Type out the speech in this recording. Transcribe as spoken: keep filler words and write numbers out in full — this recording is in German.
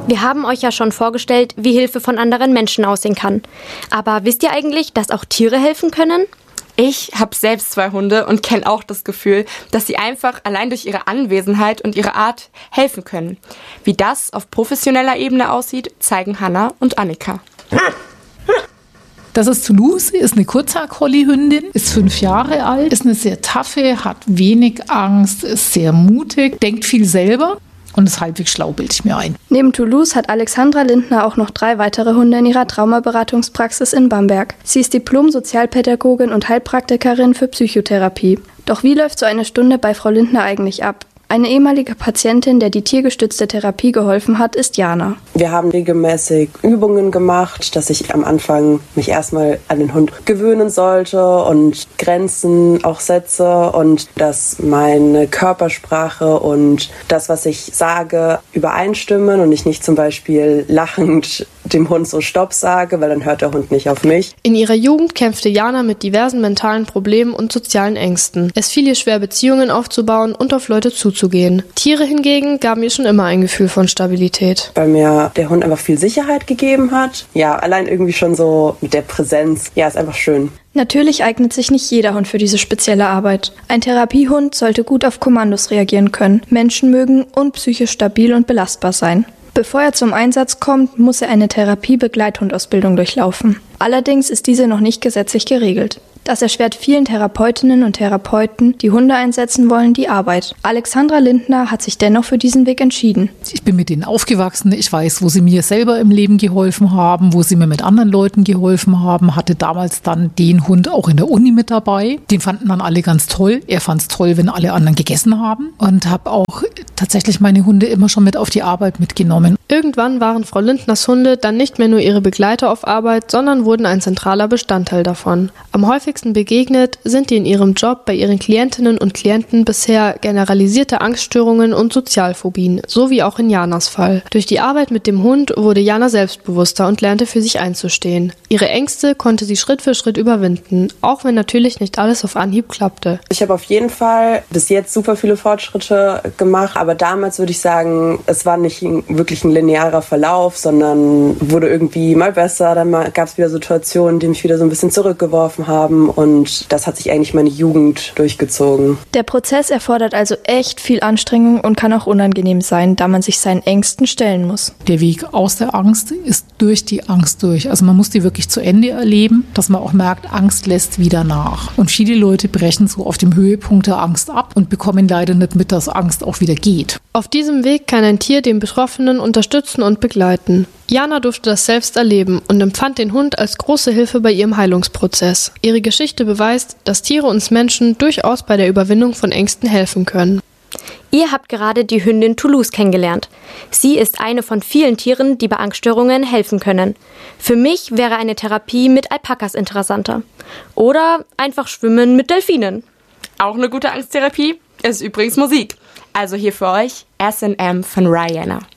Wir haben euch ja schon vorgestellt, wie Hilfe von anderen Menschen aussehen kann. Aber wisst ihr eigentlich, dass auch Tiere helfen können? Ich habe selbst zwei Hunde und kenne auch das Gefühl, dass sie einfach allein durch ihre Anwesenheit und ihre Art helfen können. Wie das auf professioneller Ebene aussieht, zeigen Hannah und Annika. Das ist Lucy, ist eine Kurzhaar-Collie-Hündin, ist fünf Jahre alt, ist eine sehr taffe, hat wenig Angst, ist sehr mutig, denkt viel selber und ist halbwegs schlau, bilde ich mir ein. Neben Toulouse hat Alexandra Lindner auch noch drei weitere Hunde in ihrer Traumaberatungspraxis in Bamberg. Sie ist Diplom-Sozialpädagogin und Heilpraktikerin für Psychotherapie. Doch wie läuft so eine Stunde bei Frau Lindner eigentlich ab? Eine ehemalige Patientin, der die tiergestützte Therapie geholfen hat, ist Jana. Wir haben regelmäßig Übungen gemacht, dass ich am Anfang mich erstmal an den Hund gewöhnen sollte und Grenzen auch setze und dass meine Körpersprache und das, was ich sage, übereinstimmen und ich nicht zum Beispiel lachend dem Hund so Stopp sage, weil dann hört der Hund nicht auf mich. In ihrer Jugend kämpfte Jana mit diversen mentalen Problemen und sozialen Ängsten. Es fiel ihr schwer, Beziehungen aufzubauen und auf Leute zuzugehen. Tiere hingegen gaben ihr schon immer ein Gefühl von Stabilität. Weil mir der Hund einfach viel Sicherheit gegeben hat. Ja, allein irgendwie schon so mit der Präsenz. Ja, ist einfach schön. Natürlich eignet sich nicht jeder Hund für diese spezielle Arbeit. Ein Therapiehund sollte gut auf Kommandos reagieren können, Menschen mögen und psychisch stabil und belastbar sein. Bevor er zum Einsatz kommt, muss er eine Therapie-Begleithundausbildung durchlaufen. Allerdings ist diese noch nicht gesetzlich geregelt. Das erschwert vielen Therapeutinnen und Therapeuten, die Hunde einsetzen wollen, die Arbeit. Alexandra Lindner hat sich dennoch für diesen Weg entschieden. Ich bin mit denen aufgewachsen. Ich weiß, wo sie mir selber im Leben geholfen haben, wo sie mir mit anderen Leuten geholfen haben. Hatte damals dann den Hund auch in der Uni mit dabei. Den fanden dann alle ganz toll. Er fand es toll, wenn alle anderen gegessen haben. Und habe auch tatsächlich meine Hunde immer schon mit auf die Arbeit mitgenommen. Irgendwann waren Frau Lindners Hunde dann nicht mehr nur ihre Begleiter auf Arbeit, sondern wurden ein zentraler Bestandteil davon. Am häufigsten begegnet sind die in ihrem Job bei ihren Klientinnen und Klienten bisher generalisierte Angststörungen und Sozialphobien, so wie auch in Janas Fall. Durch die Arbeit mit dem Hund wurde Jana selbstbewusster und lernte für sich einzustehen. Ihre Ängste konnte sie Schritt für Schritt überwinden, auch wenn natürlich nicht alles auf Anhieb klappte. Ich habe auf jeden Fall bis jetzt super viele Fortschritte gemacht, aber damals würde ich sagen, es war nicht wirklich ein linearer Verlauf, sondern wurde irgendwie mal besser, dann gab es wieder Situationen, die mich wieder so ein bisschen zurückgeworfen haben und das hat sich eigentlich meine Jugend durchgezogen. Der Prozess erfordert also echt viel Anstrengung und kann auch unangenehm sein, da man sich seinen Ängsten stellen muss. Der Weg aus der Angst ist durch die Angst durch. Also man muss die wirklich zu Ende erleben, dass man auch merkt, Angst lässt wieder nach. Und viele Leute brechen so auf dem Höhepunkt der Angst ab und bekommen leider nicht mit, dass Angst auch wieder geht. Auf diesem Weg kann ein Tier den Betroffenen unterstützen und begleiten. Jana durfte das selbst erleben und empfand den Hund als große Hilfe bei ihrem Heilungsprozess. Ihre Geschichte beweist, dass Tiere uns Menschen durchaus bei der Überwindung von Ängsten helfen können. Ihr habt gerade die Hündin Toulouse kennengelernt. Sie ist eine von vielen Tieren, die bei Angststörungen helfen können. Für mich wäre eine Therapie mit Alpakas interessanter. Oder einfach schwimmen mit Delfinen. Auch eine gute Angsttherapie ist übrigens Musik. Also hier für euch S and M von Rihanna.